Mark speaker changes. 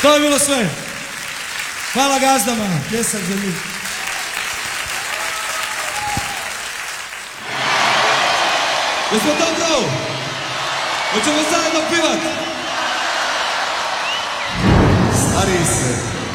Speaker 1: To je bilo sve. Hvala gazdama. Pljesak za njih.
Speaker 2: Jesmo dobro? Hoćemo zajedno pivat? Stariji se.